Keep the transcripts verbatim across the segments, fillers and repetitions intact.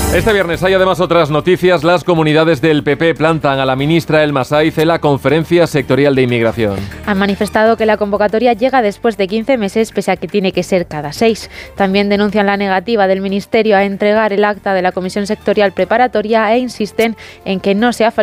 Este viernes hay además otras noticias. Las comunidades del P P plantan a la ministra Elma Saiz en la Conferencia Sectorial de Inmigración. Han manifestado que la convocatoria llega después de quince meses, pese a que tiene que ser cada seis. También denuncian la negativa del Ministerio a entregar el acta de la Comisión Sectorial Preparatoria e insisten en que no se ha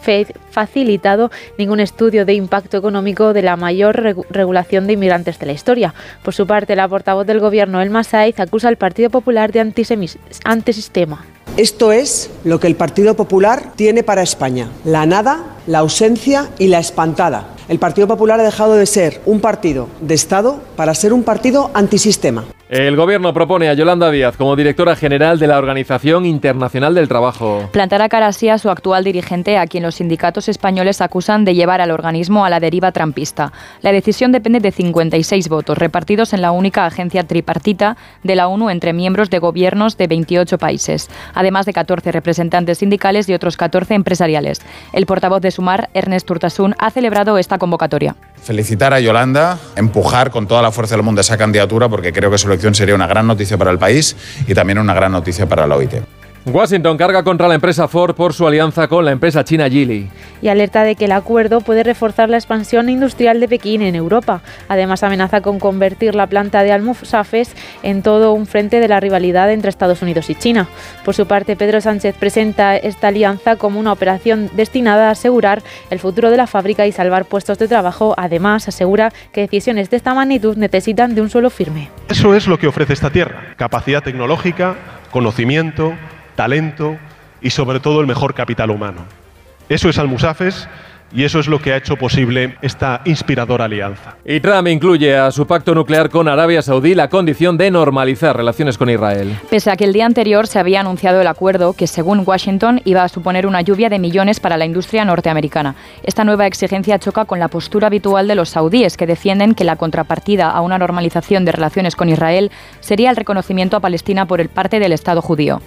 facilitado ningún estudio de impacto económico de la mayor regu- regulación de inmigrantes de la historia. Por su parte, la portavoz del Gobierno, Elma Saiz, acusa al Partido Popular de antisemis- antisistema. Esto es lo que el Partido Popular tiene para España: la nada, la ausencia y la espantada. El Partido Popular ha dejado de ser un partido de Estado para ser un partido antisistema. El Gobierno propone a Yolanda Díaz como directora general de la Organización Internacional del Trabajo. Plantará cara así a su actual dirigente, a quien los sindicatos españoles acusan de llevar al organismo a la deriva trumpista. La decisión depende de cincuenta y seis votos, repartidos en la única agencia tripartita de la ONU entre miembros de gobiernos de veintiocho países, además de catorce representantes sindicales y otros catorce empresariales. El portavoz de Sumar, Ernest Urtasun, ha celebrado esta convocatoria. Felicitar a Yolanda, empujar con toda la fuerza del mundo esa candidatura, porque creo que su elección sería una gran noticia para el país y también una gran noticia para la O I T. Washington carga contra la empresa Ford por su alianza con la empresa china Geely. Y alerta de que el acuerdo puede reforzar la expansión industrial de Pekín en Europa. Además, amenaza con convertir la planta de Almusafes en todo un frente de la rivalidad entre Estados Unidos y China. Por su parte, Pedro Sánchez presenta esta alianza como una operación destinada a asegurar el futuro de la fábrica y salvar puestos de trabajo. Además, asegura que decisiones de esta magnitud necesitan de un suelo firme. Eso es lo que ofrece esta tierra: capacidad tecnológica, conocimiento, talento y sobre todo el mejor capital humano. Eso es Almusafes y eso es lo que ha hecho posible esta inspiradora alianza. Y Trump incluye a su pacto nuclear con Arabia Saudí la condición de normalizar relaciones con Israel. Pese a que el día anterior se había anunciado el acuerdo que, según Washington, iba a suponer una lluvia de millones para la industria norteamericana. Esta nueva exigencia choca con la postura habitual de los saudíes, que defienden que la contrapartida a una normalización de relaciones con Israel sería el reconocimiento a Palestina por el parte del Estado judío.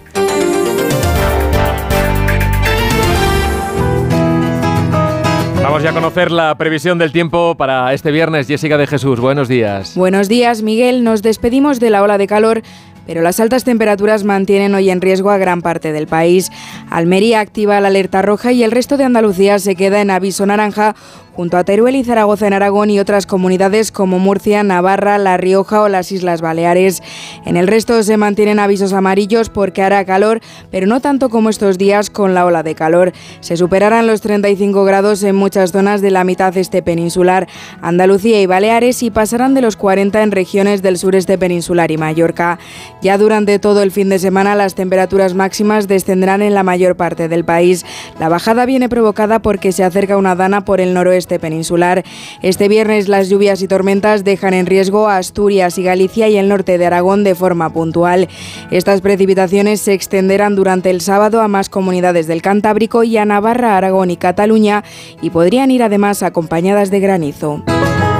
Vamos ya a conocer la previsión del tiempo para este viernes. Jessica de Jesús, buenos días. Buenos días, Miguel. Nos despedimos de la ola de calor, pero las altas temperaturas mantienen hoy en riesgo a gran parte del país. Almería activa la alerta roja y el resto de Andalucía se queda en aviso naranja, junto a Teruel y Zaragoza en Aragón y otras comunidades como Murcia, Navarra, La Rioja o las Islas Baleares. En el resto se mantienen avisos amarillos porque hará calor, pero no tanto como estos días con la ola de calor. Se superarán los treinta y cinco grados en muchas zonas de la mitad este peninsular, Andalucía y Baleares, y pasarán de los cuarenta en regiones del sureste peninsular y Mallorca. Ya durante todo el fin de semana las temperaturas máximas descenderán en la mayor parte del país. La bajada viene provocada porque se acerca una dana por el noroeste peninsular. Este viernes las lluvias y tormentas dejan en riesgo a Asturias y Galicia y el norte de Aragón de forma puntual. Estas precipitaciones se extenderán durante el sábado a más comunidades del Cantábrico y a Navarra, Aragón y Cataluña, y podrían ir además acompañadas de granizo.